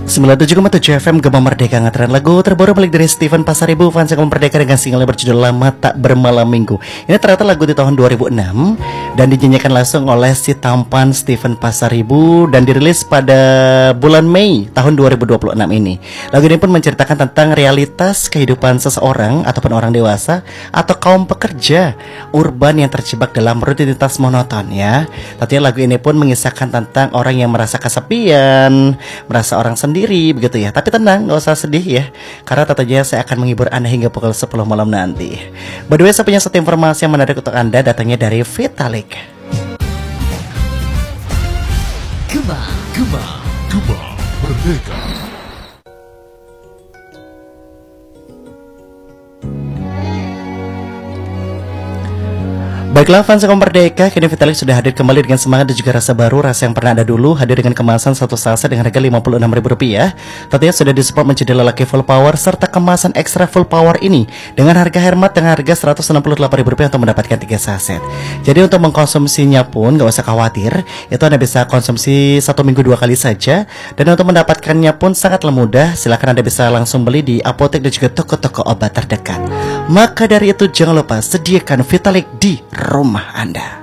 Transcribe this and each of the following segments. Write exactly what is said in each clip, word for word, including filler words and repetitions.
sembilan puluh tujuh koma tujuh F M Gema Merdeka ngetren lagu terbaru balik dari Stephen Pasaribu, fans Gema Merdeka dengan single berjudul Lama Tak Bermalam Minggu. Ini ternyata lagu di tahun dua ribu enam dan dinyanyikan langsung oleh si tampan Stephen Pasaribu dan dirilis pada bulan Mei tahun dua ribu dua puluh enam ini. Lagu ini pun menceritakan tentang realitas kehidupan seseorang ataupun orang dewasa atau kaum pekerja urban yang terjebak dalam rutinitas monoton ya. Tentunya lagu ini pun mengisahkan tentang orang yang merasa kesepian, merasa orang sendiri begitu ya. Tapi tenang, gak usah sedih ya, karena tentunya saya akan menghibur Anda hingga pukul sepuluh malam nanti. By the way, saya punya satu informasi yang menarik untuk Anda, datangnya dari Vitalik. Gema, Gema, Gema Merdeka. Baiklah fans Gema Merdeka, kini Vitalik sudah hadir kembali dengan semangat dan juga rasa baru. Rasa yang pernah ada dulu hadir dengan kemasan satu saset dengan harga lima puluh enam ribu rupiah. Tentunya sudah disupport menjadi lelaki full power, serta kemasan ekstra full power ini dengan harga hemat dengan harga seratus enam puluh delapan ribu rupiah untuk mendapatkan tiga saset. Jadi untuk mengkonsumsinya pun gak usah khawatir, itu Anda bisa konsumsi satu minggu dua kali saja. Dan untuk mendapatkannya pun sangatlah mudah, silahkan Anda bisa langsung beli di apotek dan juga toko-toko obat terdekat. Maka dari itu jangan lupa sediakan Vitalik di rumah Anda.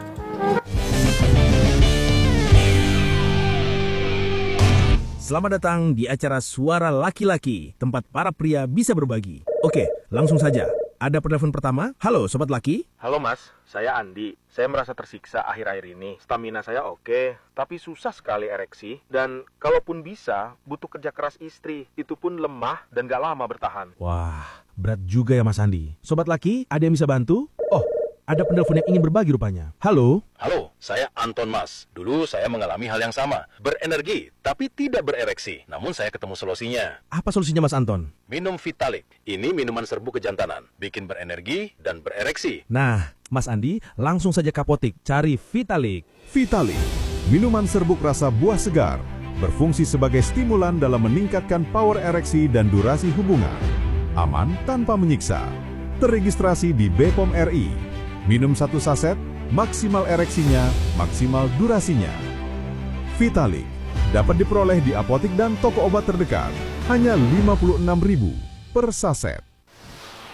Selamat datang di acara Suara Laki-Laki, tempat para pria bisa berbagi. Oke, langsung saja. Ada penelpon pertama. Halo Sobat Laki. Halo Mas, saya Andi. Saya merasa tersiksa akhir-akhir ini. Stamina saya oke, tapi susah sekali ereksi. Dan kalaupun bisa, butuh kerja keras istri. Itu pun lemah dan gak lama bertahan. Wah, berat juga ya Mas Andi. Sobat Laki, ada yang bisa bantu? Oh, ada penelpon yang ingin berbagi rupanya. Halo. Halo, saya Anton Mas. Dulu saya mengalami hal yang sama. Berenergi, tapi tidak berereksi. Namun saya ketemu solusinya. Apa solusinya Mas Anton? Minum Vitalik. Ini minuman serbu kejantanan. Bikin berenergi dan berereksi. Nah, Mas Andi, langsung saja ke apotek, cari Vitalik. Vitalik, minuman serbuk rasa buah segar. Berfungsi sebagai stimulan dalam meningkatkan power ereksi dan durasi hubungan. Aman tanpa menyiksa. Terregistrasi di B P O M R I. Minum satu saset, maksimal ereksinya, maksimal durasinya. Vitalik dapat diperoleh di apotek dan toko obat terdekat. Hanya lima puluh enam ribu per saset.